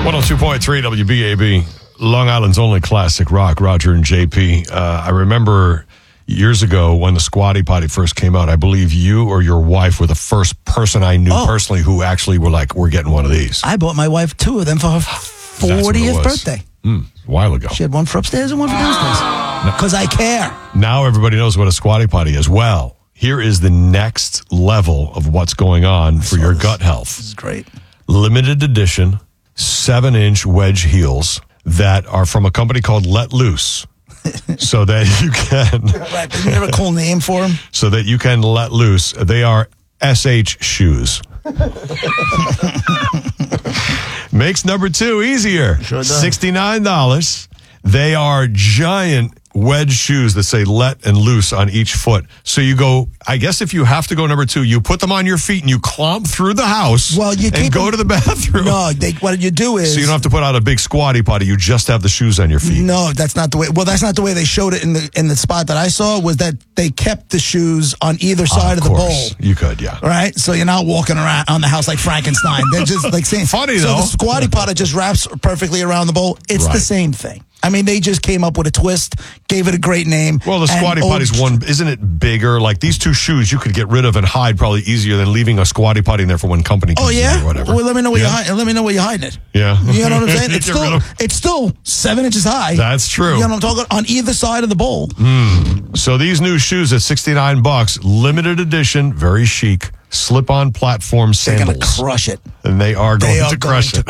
102.3 WBAB, Long Island's only classic rock, Roger and JP. I remember years ago when the Squatty Potty first came out, I believe you or your wife were the first person I knew personally who actually were like, we're getting one of these. I bought my wife 2 of them for her 40th birthday. A while ago. She had one for upstairs and one for downstairs. Because I care. Now everybody knows what a Squatty Potty is. Well, here is the next level of what's going on for your gut health. This is great. Limited edition 7-inch wedge heels that are from a company called Let Loose. So that you can... Right, isn't there a cool name for them? So that you can let loose. They are SH shoes. Makes number 2 easier. Sure does. $69. They are giant wedge shoes that say let and loose on each foot. So you go, I guess if you have to go number 2, you put them on your feet and you clomp through the house and go to the bathroom. No, what you do is... So you don't have to put out a big Squatty Potty. You just have the shoes on your feet. No, that's not the way. Well, that's not the way they showed it in the spot that I saw, was that they kept the shoes on either side of the bowl. You could, yeah. Right? So you're not walking around on the house like Frankenstein. They're just like saying... Funny, so though. the Squatty Potty just wraps perfectly around the bowl. It's the same thing. I mean, they just came up with a twist, gave it a great name. Well, the Squatty Potty's one, isn't it bigger? Like these 2 shoes you could get rid of and hide probably easier than leaving a Squatty Potty in there for when company comes in or whatever. Well, let me know where you're hiding. Let me know where you're hiding it. Yeah. You know what I'm saying? It's still 7 inches high. That's true. You know what I'm talking about? On either side of the bowl. So these new shoes at $69, limited edition, very chic, slip-on platform sandals. They're going to crush it. And they are going to crush it.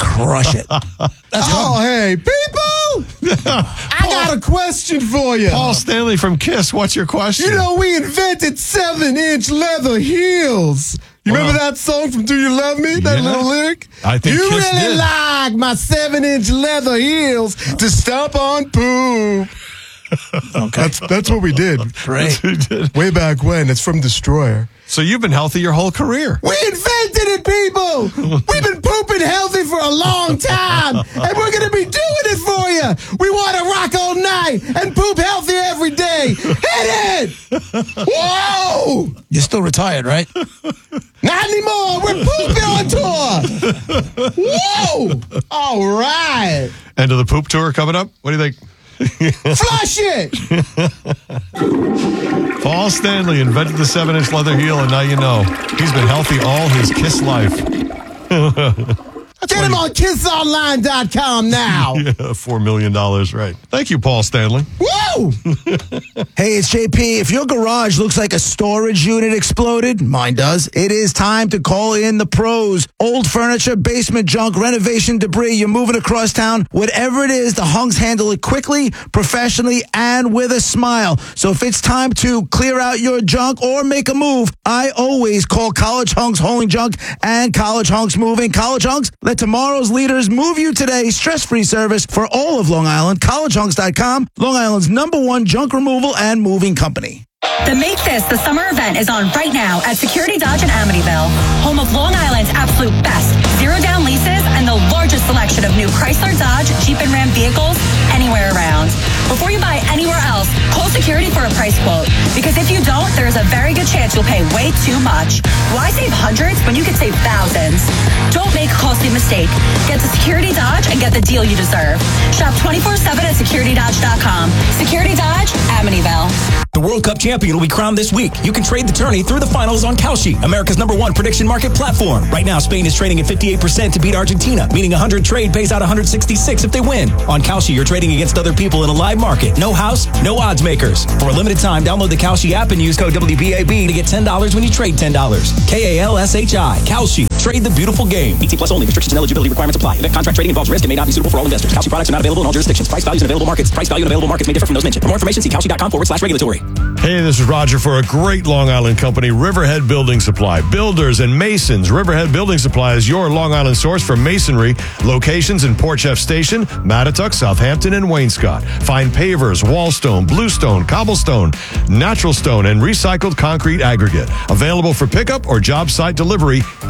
Hey, people! I got a question for you. Paul Stanley from KISS, what's your question? You know, we invented 7-inch leather heels. You remember that song from Do You Love Me? That little lyric? I think you KISS really did. like my 7-inch leather heels to stomp on poop. Okay. That's what we did. Great. Way back when. It's from Destroyer. So you've been healthy your whole career. We invented it, people. We've been pooping healthy for a long time, and we're going to be doing it for you. We want to rock all night and poop healthy every day. Hit it! Whoa! You're still retired, right? Not anymore. We're pooping on tour. Whoa! All right. End of the poop tour coming up? What do you think? Flush it! Paul Stanley invented the 7-inch leather heel, and now you know. He's been healthy all his KISS life. Get him on kissonline.com now. Yeah, $4 million, right. Thank you, Paul Stanley. Woo! Hey, it's JP. If your garage looks like a storage unit exploded, mine does, it is time to call in the pros. Old furniture, basement junk, renovation debris, you're moving across town, whatever it is, the Hunks handle it quickly, professionally, and with a smile. So if it's time to clear out your junk or make a move, I always call College Hunks Hauling Junk and College Hunks Moving. College Hunks, let tomorrow's leaders move you today. Stress-free service for all of Long Island. CollegeHunks.com, Long Island's #1 junk removal and moving company. The Make This the Summer event is on right now at Security Dodge in Amityville, home of Long Island's absolute best zero-down leases and the largest selection of new Chrysler, Dodge, Jeep, and Ram vehicles anywhere around. Before you buy anywhere else, call Security for a price quote, because if you don't, there is a very good chance you'll pay way too much. Why save hundreds when you could save thousands? Don't make a costly mistake. Get to Security Dodge and get the deal you deserve. Shop 24/7 at securitydodge.com. Security Dodge, Amityville. The World Cup champion will be crowned this week. You can trade the tourney through the finals on Kalshi, America's #1 prediction market platform. Right now, Spain is trading at 58% to beat Argentina, meaning 100 trade pays out 166 if they win. On Kalshi, you're trading against other people in a live market. No house, no odds makers. For a limited time, download the Kalshi app and use code WBAB to get $10 when you trade $10. KALSHI. Kalshi. Trade the beautiful game. ET Plus only. Restrictions and eligibility requirements apply. Event contract trading involves risk and may not be suitable for all investors. Kalshi products are not available in all jurisdictions. Price values and available markets. Price value and available markets may differ from those mentioned. For more information, see Kalshi.com/regulatory. Hey, this is Roger for a great Long Island company, Riverhead Building Supply. Builders and masons. Riverhead Building Supply is your Long Island source for masonry. Locations in Port Jeff Station, Mattatuck, Southampton, and Wainscott. Find pavers, wallstone, bluestone, cobblestone, natural stone, and recycled concrete aggregate. Available for pickup or job site delivery anywhere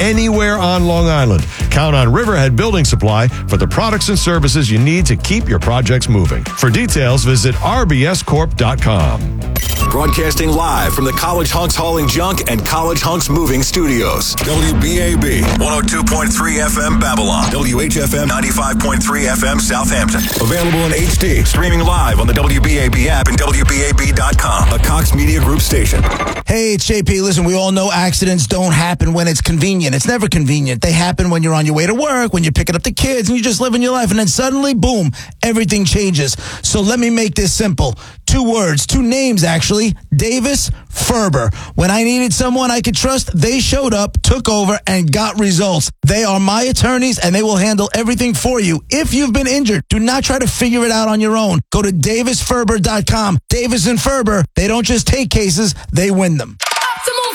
anywhere on Long Island. Count on Riverhead Building Supply for the products and services you need to keep your projects moving. For details, visit rbscorp.com. Broadcasting live from the College Hunks Hauling Junk and College Hunks Moving Studios. WBAB 102.3 FM Babylon. WHFM 95.3 FM Southampton. Available in HD. Streaming live on the WBAB app and WBAB.com. A Cox Media Group station. Hey, it's JP. Listen, we all know accidents don't happen when it's convenient. It's never convenient. They happen when you're on your way to work, when you're picking up the kids, and you're just living your life. And then suddenly, boom, everything changes. So let me make this simple. 2 words, 2 names, actually. Davis Ferber. When I needed someone I could trust, they showed up, took over, and got results. They are my attorneys, and they will handle everything for you. If you've been injured, do not try to figure it out on your own. Go to davisferber.com. Davis and Ferber, they don't just take cases, they win them. Optimal